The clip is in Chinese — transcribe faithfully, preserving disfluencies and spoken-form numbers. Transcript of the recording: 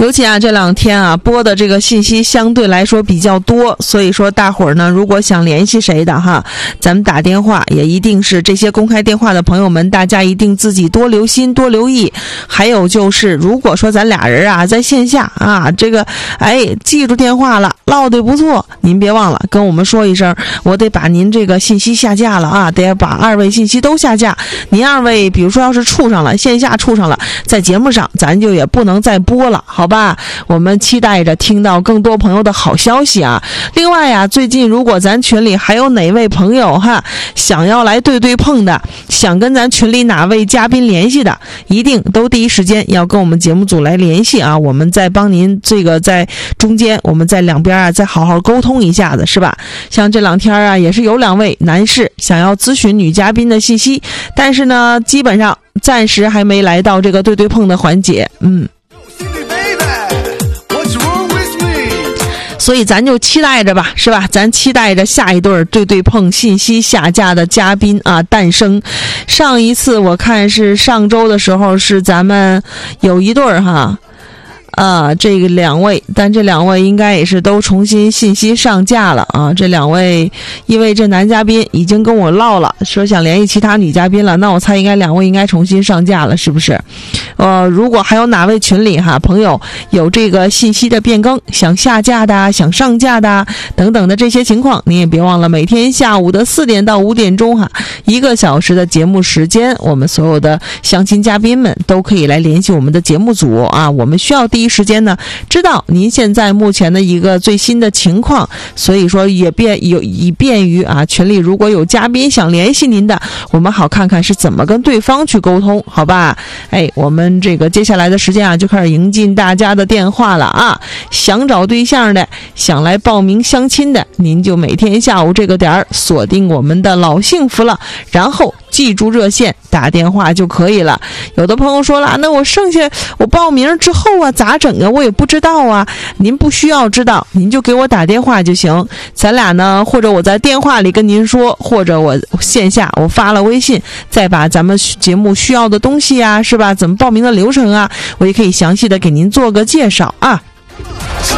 尤其啊这两天啊播的这个信息相对来说比较多，所以说大伙儿呢如果想联系谁的哈，咱们打电话也一定是这些公开电话的朋友们，大家一定自己多留心多留意。还有就是如果说咱俩人啊在线下啊这个哎记住电话了，唠得不错，您别忘了跟我们说一声，我得把您这个信息下架了啊，得把二位信息都下架。您二位比如说要是处上了，线下处上了，在节目上咱就也不能再播了，好吧？我们期待着听到更多朋友的好消息啊。另外呀、啊，最近如果咱群里还有哪位朋友哈想要来对对碰的，想跟咱群里哪位嘉宾联系的，一定都第一时间要跟我们节目组来联系啊，我们再帮您这个在中间我们在两边啊再好好沟通一下子，是吧？像这两天啊也是有两位男士想要咨询女嘉宾的信息，但是呢基本上暂时还没来到这个对对碰的环节，嗯，所以咱就期待着吧，是吧？咱期待着下一对对对碰信息下架的嘉宾啊诞生。上一次我看是上周的时候是咱们有一对哈。啊，这个两位，但这两位应该也是都重新信息上架了啊。这两位，因为这男嘉宾已经跟我唠了，说想联系其他女嘉宾了，那我猜应该两位应该重新上架了，是不是？呃，如果还有哪位群里哈朋友有这个信息的变更，想下架的、想上架的等等的这些情况，你也别忘了每天下午的四点到五点钟哈，一个小时的节目时间，我们所有的相亲嘉宾们都可以来联系我们的节目组啊。我们需要第一时间呢知道您现在目前的一个最新的情况，所以说也便有以便于啊群里如果有嘉宾想联系您的，我们好看看是怎么跟对方去沟通，好吧？哎，我们这个接下来的时间啊就开始迎进大家的电话了啊！想找对象的，想来报名相亲的，您就每天下午这个点儿锁定我们的老幸福了，然后记住热线打电话就可以了。有的朋友说了，那我剩下我报名之后啊咋整啊，我也不知道啊。您不需要知道，您就给我打电话就行，咱俩呢或者我在电话里跟您说，或者我线下我发了微信，再把咱们节目需要的东西啊，是吧，怎么报名的流程啊，我也可以详细的给您做个介绍啊。